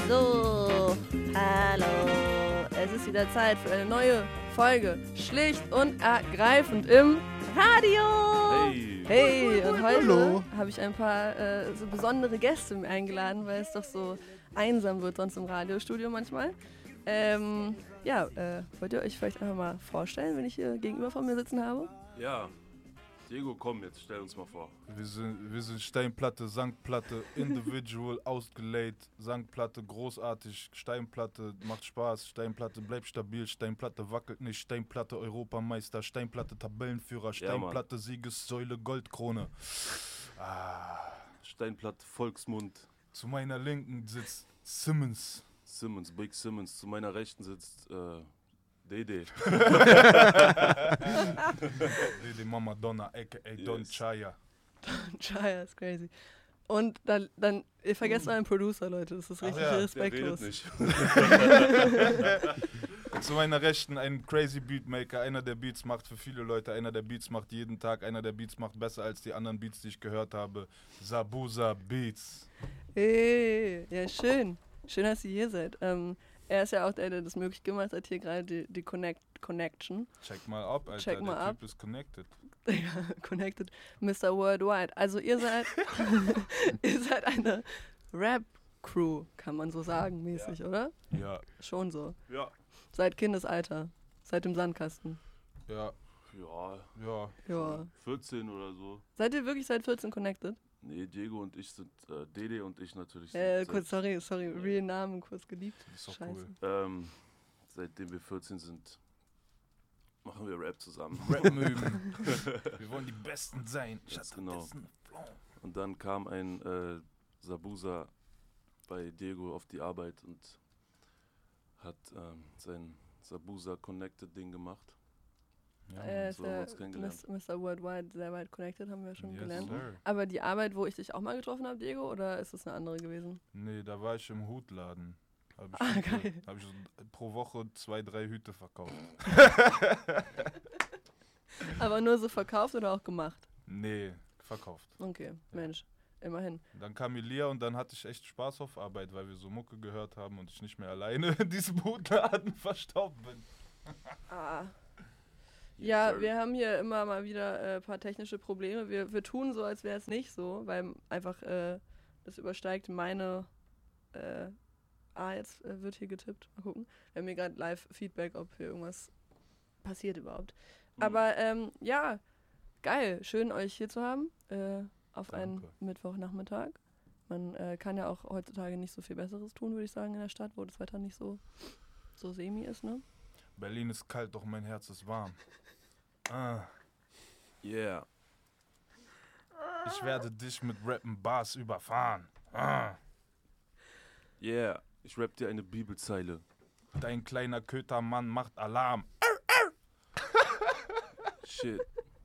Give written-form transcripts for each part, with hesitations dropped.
So, hallo. Es ist wieder Zeit für eine neue Folge. Schlicht und ergreifend im Radio. Hey, und heute habe ich ein paar so besondere Gäste eingeladen, weil es doch so einsam wird sonst im Radiostudio manchmal. Wollt ihr euch vielleicht einfach mal vorstellen, wenn ich hier gegenüber von mir sitzen habe? Ja, Diego, komm, jetzt stell uns mal vor. Wir sind Steinplatte, Sangplatte, individual, ausgelayt, Sangplatte, großartig, Steinplatte, macht Spaß, Steinplatte, bleibt stabil, Steinplatte wackelt nicht, Steinplatte, Europameister, Steinplatte, Tabellenführer, Steinplatte, Siegessäule, Goldkrone. Steinplatte, Volksmund. Zu meiner Linken sitzt Simmons, Big Simmons. Zu meiner Rechten sitzt Dede. Dede Mama Donna, a.k.a. Don Chaya. Don Chaya ist crazy. Und dann ihr vergesst euren Producer, Leute, das ist richtig respektlos. Der redet nicht. Zu meiner Rechten ein crazy Beatmaker, einer der Beats macht für viele Leute, einer der Beats macht jeden Tag, einer der Beats macht besser als die anderen Beats, die ich gehört habe. Sabusa Beats. Hey, ja schön. Schön, dass ihr hier seid. Er ist ja auch der das möglich gemacht hat, hier gerade die Connection. Check mal ab, Alter, Check mal der ab. Typ ist connected. Ja, connected, Mr. Worldwide. Also ihr seid, ihr seid eine Rap-Crew, kann man so sagen, mäßig, oder? Ja. Schon so. Ja. Seit Kindesalter, seit dem Sandkasten. Ja. Ja. 14 oder so. Seid ihr wirklich seit 14 connected? Nee, Diego und ich sind, Dede und ich natürlich. Kurz, sorry, real Namen kurz geliebt. Ist doch Scheiße. cool. Seitdem wir 14 sind, machen wir Rap zusammen. Rap üben. Wir wollen die Besten sein. Ganz genau. Und dann kam ein Sabusa bei Diego auf die Arbeit und hat sein Sabusa Connected Ding gemacht. Ja, so haben wir uns kennengelernt. Mr. Worldwide, sehr weit connected, haben wir schon yes, gelernt. Sir. Aber die Arbeit, wo ich dich auch mal getroffen habe, Diego, oder ist das eine andere gewesen? Nee, da war ich im Hutladen. Hab Geil. ich so pro Woche 2-3 Hüte verkauft. Aber nur so verkauft oder auch gemacht? Nee, verkauft. Okay, Mensch, immerhin. Dann kam Elia und dann hatte ich echt Spaß auf Arbeit, weil wir so Mucke gehört haben und ich nicht mehr alleine in diesem Hutladen verstaubt bin. Ja, wir haben hier immer mal wieder ein paar technische Probleme. Wir tun so, als wäre es nicht so, weil einfach das übersteigt meine... jetzt wird hier getippt. Mal gucken. Wir haben hier gerade Live-Feedback, ob hier irgendwas passiert überhaupt. Aber ja, geil. Schön, euch hier zu haben auf einen Mittwochnachmittag. Man kann ja auch heutzutage nicht so viel Besseres tun, würde ich sagen, in der Stadt, wo das Wetter nicht so semi ist, ne? Berlin ist kalt, doch mein Herz ist warm. Yeah. Ich werde dich mit Rappen Bars überfahren. Yeah. Ich rapp dir eine Bibelzeile. Dein kleiner Kötermann macht Alarm. Shit.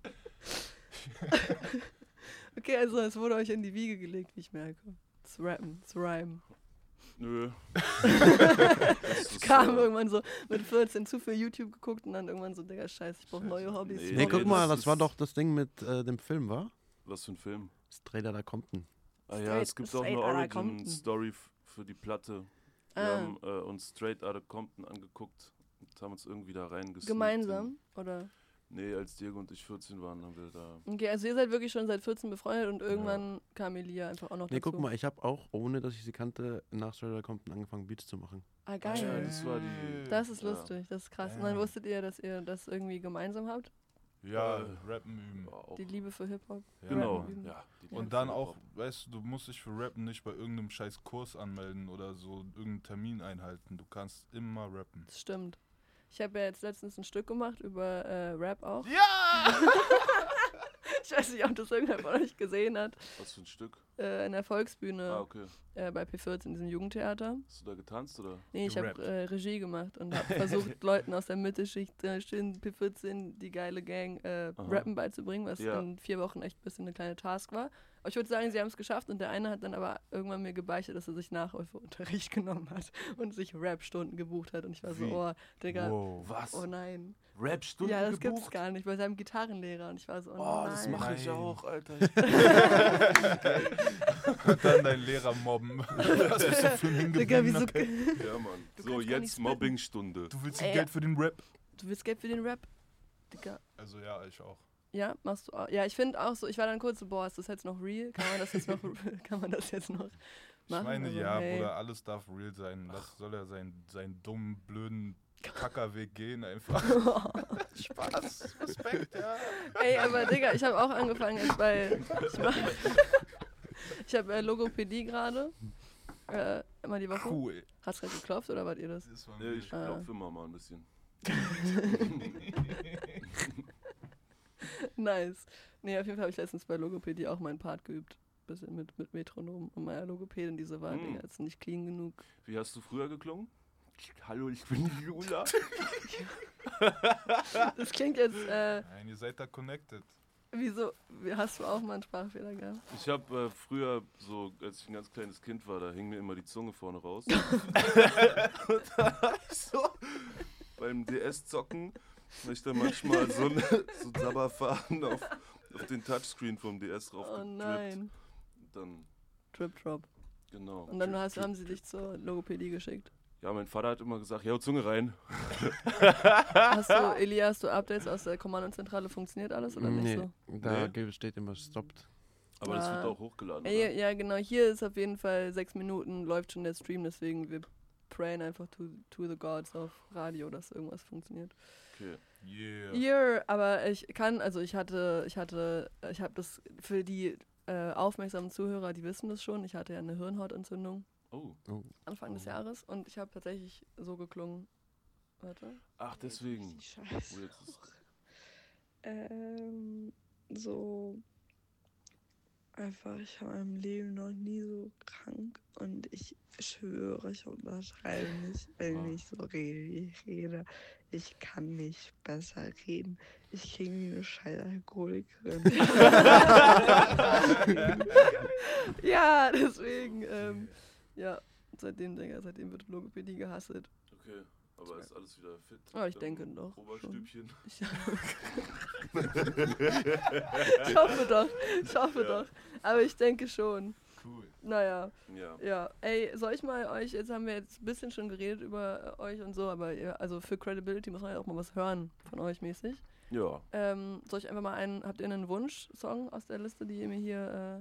Okay, also es wurde euch in die Wiege gelegt, wie ich merke. Das Rappen, das Rhymen. Nö. Ich kam irgendwann so mit 14 zu viel YouTube geguckt und dann irgendwann so, Digga, scheiße, ich brauch neue Hobbys. Nee, guck mal, das war doch das Ding mit dem Film, wa? Was für ein Film? Straight Outta Compton. Ja, es gibt auch eine Origin-Story für die Platte. Wir haben uns Straight Outta Compton angeguckt und haben uns irgendwie da reingesneakt. Gemeinsam, oder? Nee, als Diego und ich 14 waren, haben wir da... Okay, also ihr seid wirklich schon seit 14 befreundet und irgendwann kam Elia einfach auch noch dazu. Nee, guck mal, ich habe auch, ohne dass ich sie kannte, nach Straight Outta Compton angefangen, Beats zu machen. Ah, geil. Ja, das war die... Das ist lustig, das ist krass. Und dann wusstet ihr, dass ihr das irgendwie gemeinsam habt? Ja, Rappen üben. Die Liebe für Hip-Hop. Ja. Genau, Rappen üben. ja. Und dann auch, weißt du, du musst dich für Rappen nicht bei irgendeinem scheiß Kurs anmelden oder so irgendeinen Termin einhalten. Du kannst immer rappen. Das stimmt. Ich habe ja jetzt letztens ein Stück gemacht über Rap auch. Ja! Ich weiß nicht, ob das irgendwer von euch gesehen hat. Was für ein Stück? In der Volksbühne Okay. bei P14, in diesem Jugendtheater. Hast du da getanzt, oder? Nee, ich habe Regie gemacht und habe versucht, Leuten aus der Mittelschicht schön P14, die geile Gang, Rappen beizubringen, was in 4 Wochen echt ein bisschen eine kleine Task war. Aber ich würde sagen, sie haben es geschafft und der eine hat dann aber irgendwann mir gebeichtet, dass er sich Nachhilfeunterricht genommen hat und sich Rap-Stunden gebucht hat. Und ich war so, oh, Digga, Was? oh nein. Rap-Stunden Ja, das gebucht? gibt's gar nicht, bei seinem Gitarrenlehrer. Und ich war so, oh Oh, nein. das mache ich ja auch, Alter. Und dann dein Lehrer mobben. Was bist du für ein Digga, hingeblieben? wieso? Ja, Mann. Du So, kannst gar nicht jetzt spitten. Mobbingstunde. Du willst Ey, Geld für den Rap? Du willst Geld für den Rap? Digga. Also ja, ich auch. Ja, machst du auch. Ja, ich finde auch so, ich war dann kurz so, boah, ist das jetzt noch real? Kann man das jetzt noch machen? Ich meine, Also, ja, hey. Bruder, alles darf real sein. Soll er seinen dummen, blöden Kackerweg gehen einfach. Spaß, Respekt, ja. Ey, aber Digga, ich habe auch angefangen jetzt ich habe Logopädie gerade. Immer die Woche. Cool. Hat's gerade geklopft oder wart ihr das? Das war Ja, ich wild. klopfe immer mal ein bisschen. Nice. Nee, auf jeden Fall habe ich letztens bei Logopädie auch meinen Part geübt. Bisschen mit Metronom und meiner Logopädin, die so war, Digga, ist nicht clean genug. Wie hast du früher geklungen? Hallo, ich bin die Lula. Das klingt jetzt, Nein, ihr seid da connected. wieso, hast du auch mal einen Sprachfehler gehabt? Ich habe früher, so als ich ein ganz kleines Kind war, da hing mir immer die Zunge vorne raus. Und da hab ich so beim DS-Zocken, habe ich dann manchmal so Sabberfaden auf den Touchscreen vom DS drauf Oh gedrippt. nein. Dann, Trip Drop. genau. Und dann Drip, haben sie dich zur Logopädie geschickt. Ja, mein Vater hat immer gesagt, ja, Zunge rein. Elias, hast du Updates aus der Kommandozentrale? Funktioniert alles oder nicht Nee, so? da Nee. steht immer stoppt. Aber das wird Ah. auch hochgeladen, Ey, oder? ja, genau. Hier ist auf jeden Fall 6 Minuten, läuft schon der Stream, deswegen wir prayen einfach to the gods auf Radio, dass irgendwas funktioniert. Okay. Yeah. Yeah, aber ich habe das für die aufmerksamen Zuhörer, die wissen das schon, ich hatte ja eine Hirnhautentzündung Oh. Anfang des Jahres und ich habe tatsächlich so geklungen. Warte. Ach, deswegen. Scheiße. Oh, jetzt ist So einfach, ich war in meinem Leben noch nie so krank und ich schwöre, ich unterschreibe nicht, wenn ich so rede, wie ich rede. Ich kann nicht besser reden. Ich klinge wie eine scheiß Alkoholikerin. Ja, deswegen, ja, seitdem wird Logopädie gehasselt. okay. Aber ist alles wieder fit? Ja, ich Im denke doch, Oberstübchen. Ich hoffe doch. Aber ich denke schon. Cool. Naja, Ja. ja. Ey, soll ich mal euch, jetzt haben wir jetzt ein bisschen schon geredet über euch und so, aber also für Credibility muss man ja auch mal was hören von euch mäßig. Ja. Soll ich einfach mal habt ihr einen Wunsch-Song aus der Liste, die ihr mir hier